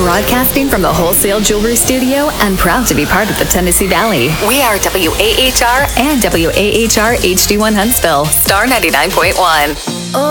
Broadcasting from the Wholesale Jewelry Studio and proud to be part of the Tennessee Valley. We are WAHR and WAHR HD1 Huntsville, Star 99.1.